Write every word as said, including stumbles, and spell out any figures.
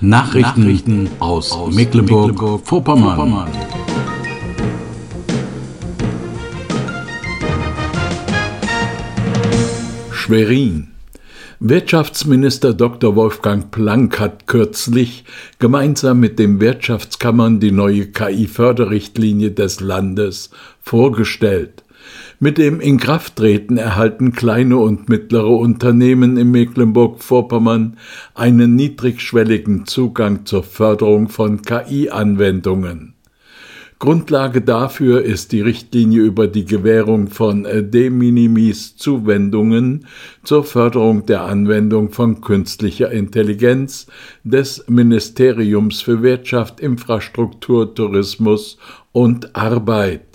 Nachrichten, Nachrichten aus, aus Mecklenburg-Vorpommern. Mecklenburg Schwerin. Wirtschaftsminister Doktor Wolfgang Planck hat kürzlich gemeinsam mit den Wirtschaftskammern die neue K I-Förderrichtlinie des Landes vorgestellt. Mit dem Inkrafttreten erhalten kleine und mittlere Unternehmen in Mecklenburg-Vorpommern einen niedrigschwelligen Zugang zur Förderung von K I-Anwendungen. Grundlage dafür ist die Richtlinie über die Gewährung von De Minimis-Zuwendungen zur Förderung der Anwendung von künstlicher Intelligenz des Ministeriums für Wirtschaft, Infrastruktur, Tourismus und Arbeit.